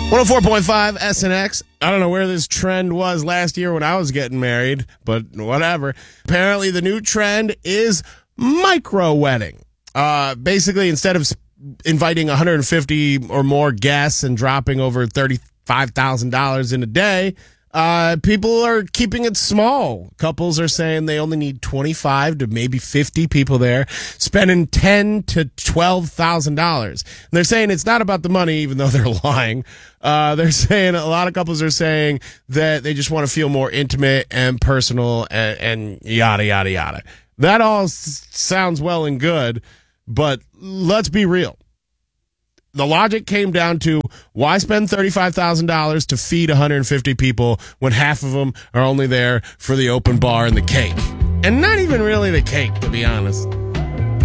104.5 SNX. I don't know where this trend was last year when I was getting married, but whatever. Apparently, the new trend is micro wedding. Basically, instead of inviting 150 or more guests and dropping over $35,000 in a day, people are keeping it small. Couples are saying they only need 25 to maybe 50 people there, spending $10,000 to $12,000. And they're saying it's not about the money, even though they're lying. They're saying a lot of couples are saying that they just want to feel more intimate and personal and yada, yada, yada. That all sounds well and good, but let's be real. The logic came down to, why spend $35,000 to feed 150 people when half of them are only there for the open bar and the cake? And not even really the cake, to be honest.